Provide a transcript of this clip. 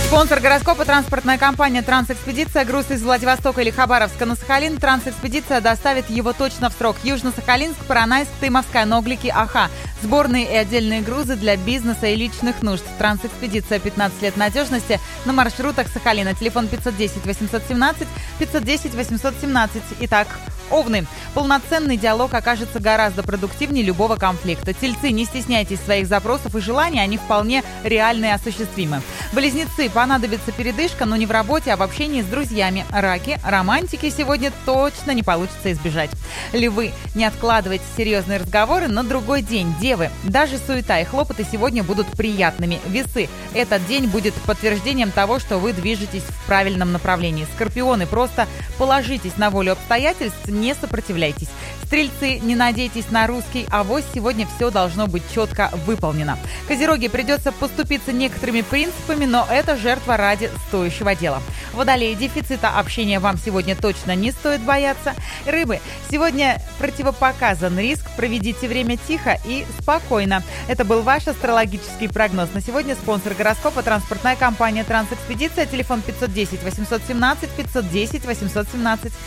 Спонсор гороскопа — транспортная компания «Трансэкспедиция». Груз из Владивостока или Хабаровска на Сахалин. «Трансэкспедиция» доставит его точно в срок. Южно-Сахалинск, Поронайск, Тымовская, Ноглики, Аха. Сборные и отдельные грузы для бизнеса и личных нужд. «Трансэкспедиция» 15 лет надежности на маршрутах Сахалина. Телефон 510 817 510 817. Итак, Овны. Полноценный диалог окажется гораздо продуктивнее любого конфликта. Тельцы, не стесняйтесь своих запросов и желаний, они вполне реальны и осуществимы. Близнецы, понадобится передышка, но не в работе, а в общении с друзьями. Раки, романтики сегодня точно не получится избежать. Львы, не откладывайте серьезные разговоры на другой день. Девы, даже суета и хлопоты сегодня будут приятными. Весы, этот день будет подтверждением того, что вы движетесь в правильном направлении. Скорпионы, просто положитесь на волю обстоятельств, не сопротивляйтесь. Стрельцы, не надейтесь на русский авось, сегодня все должно быть четко выполнено. Козероги, придется поступиться некоторыми принципами, но это жертва ради стоящего дела. Водолеи, дефицита общения вам сегодня точно не стоит бояться. Рыбы, сегодня противопоказан риск, проведите время тихо и спокойно. Это был ваш астрологический прогноз на сегодня. Спонсор гороскопа — транспортная компания «Трансэкспедиция». Телефон 510 817 510 817.